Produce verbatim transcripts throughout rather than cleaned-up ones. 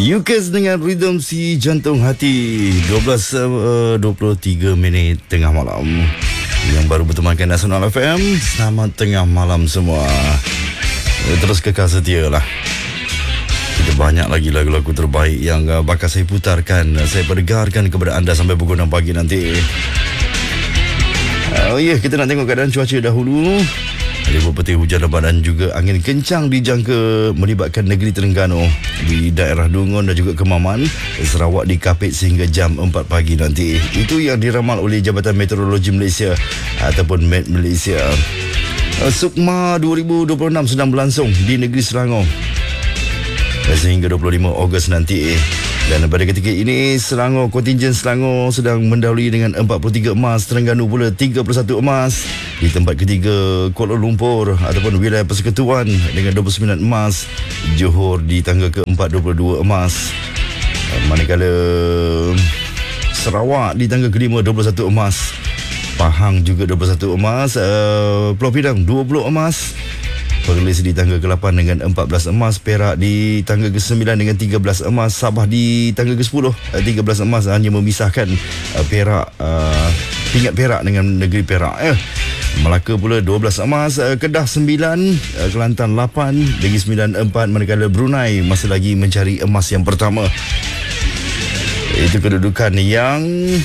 U K dengan Rhythm si Jantung Hati. dua belas dua puluh tiga minit tengah malam. Yang baru bertemankan Nasional F M, selamat tengah malam semua. Terus kekal setia lah. Kita banyak lagi lagu-lagu terbaik yang uh, bakal saya putarkan, saya perdengarkan kepada anda sampai pukul enam pagi nanti. uh, Oh ya, yeah, kita nak tengok keadaan cuaca dahulu. Ada berpetir hujan lebat dan juga angin kencang dijangka melibatkan negeri Terengganu di daerah Dungun dan juga Kemaman, Sarawak dikapit sehingga jam empat pagi nanti. Itu yang diramal oleh Jabatan Meteorologi Malaysia ataupun Met Malaysia. Sukma dua ribu dua puluh enam sedang berlangsung di negeri Selangor sehingga dua puluh lima Ogos nanti. Dan pada ketika ini, Selangor, kontingen Selangor sedang mendahului dengan empat puluh tiga emas, Terengganu pula tiga puluh satu emas. Di tempat ketiga, Kuala Lumpur ataupun wilayah Persekutuan dengan dua puluh sembilan emas. Johor di tangga keempat dua puluh dua emas. Manakala Sarawak di tangga kelima dua puluh satu emas. Pahang juga dua puluh satu emas. uh, Pulau Pinang dua puluh emas. Perlis di tangga ke-lapan dengan empat belas emas. Perak di tangga ke-sembilan dengan tiga belas emas. Sabah di tangga ke-sepuluh tiga belas emas. Hanya memisahkan uh, Perak, uh, pingat Perak dengan negeri Perak. eh. Melaka pula dua belas emas. uh, Kedah sembilan, uh, Kelantan lapan, Negeri Sembilan empat. Manakala Brunei masih lagi mencari emas yang pertama. Itu kedudukan yang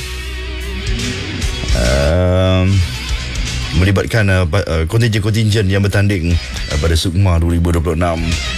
uh, melibatkan uh, uh, kontingen-kontingen yang bertanding uh, pada Sukma dua ribu dua puluh enam.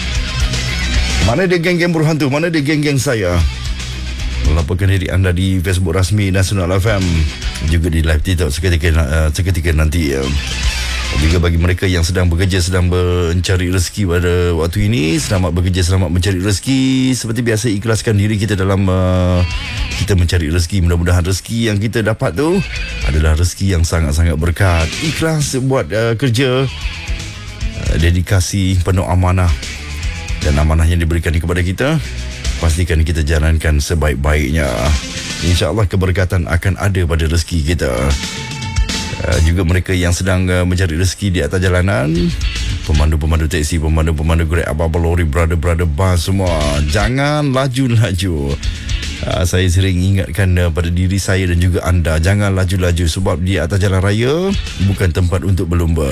Mana dia geng-geng berhantu? Mana dia geng-geng saya? Laporkan diri anda di Facebook rasmi Nasional F M, juga di live TikTok seketika, uh, seketika nanti. Uh. Juga bagi mereka yang sedang bekerja, sedang mencari rezeki pada waktu ini, selamat bekerja, selamat mencari rezeki. Seperti biasa, ikhlaskan diri kita dalam uh, kita mencari rezeki. Mudah-mudahan rezeki yang kita dapat tu adalah rezeki yang sangat-sangat berkat. Ikhlas buat uh, kerja, uh, dedikasi, penuh amanah, dan amanah yang diberikan kepada kita, pastikan kita jalankan sebaik-baiknya. InsyaAllah keberkatan akan ada pada rezeki kita. Uh, juga mereka yang sedang uh, mencari rezeki di atas jalanan, pemandu-pemandu teksi, pemandu-pemandu Grab, apa-apa lori, brother-brother bus semua, jangan laju-laju. uh, Saya sering ingatkan uh, pada diri saya dan juga anda, jangan laju-laju, sebab di atas jalan raya bukan tempat untuk berlumba.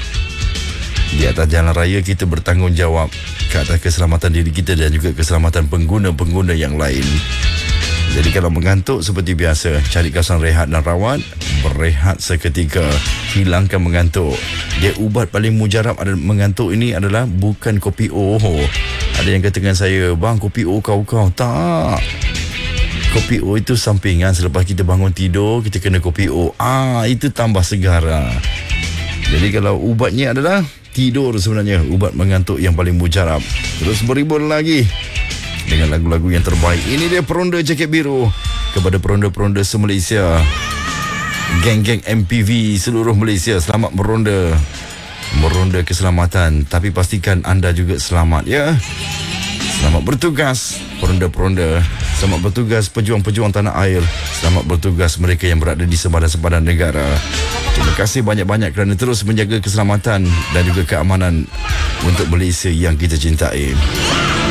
Di atas jalan raya kita bertanggungjawab ke atas keselamatan diri kita dan juga keselamatan pengguna-pengguna yang lain. Jadi kalau mengantuk, seperti biasa, cari kawasan rehat dan rawat, berehat seketika, hilangkan mengantuk. Dia ubat paling mujarab ada mengantuk ini adalah bukan kopi O. Ada yang katakan saya, bang, kopi O kau-kau. Tak. Kopi O itu sampingan. Selepas kita bangun tidur, kita kena kopi O. Ah, itu tambah segar. Jadi kalau ubatnya adalah tidur, sebenarnya ubat mengantuk yang paling mujarab. Terus beribun lagi dengan lagu-lagu yang terbaik. Ini dia Peronda Jaket Biru. Kepada peronda-peronda se-Malaysia, geng-geng M P V seluruh Malaysia, selamat meronda. Meronda keselamatan, tapi pastikan anda juga selamat, ya. Selamat bertugas peronda-peronda. Selamat bertugas pejuang-pejuang tanah air. Selamat bertugas mereka yang berada di sepadan-sepadan negara. Terima kasih banyak-banyak kerana terus menjaga keselamatan dan juga keamanan untuk Malaysia yang kita cintai.